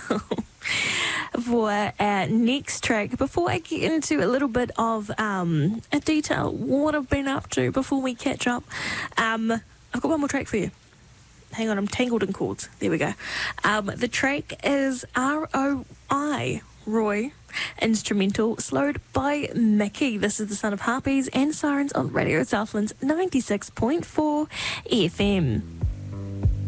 for our next track. Before I get into a little bit of a detail, what I've been up to before we catch up, I've got one more track for you. Hang on, I'm tangled in chords. There we go. The track is R.O.I. Roy instrumental, slowed by Mickey. This is the Son of Harpies and Sirens on Radio Southlands 96.4 FM.